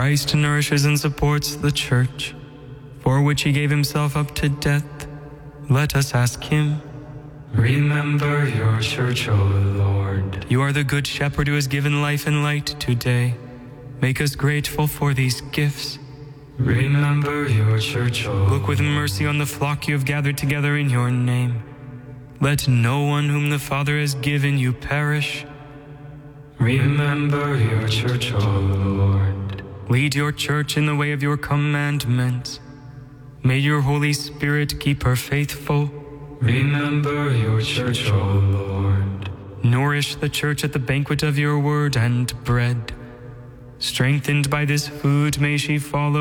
Christ nourishes and supports the Church, for which he gave himself up to death, let us ask him. Remember your Church, O Lord. You are the good shepherd who has given life and light today. Make us grateful for these gifts. Remember your Church, O Lord. Look with mercy on the flock you have gathered together in your name. Let no one whom the Father has given you perish. Remember your Church, O Lord. Lead your Church in the way of your commandments. May your Holy Spirit keep her faithful. Remember your Church, O Lord. Nourish the Church at the banquet of your word and bread. Strengthened by this food, may she follow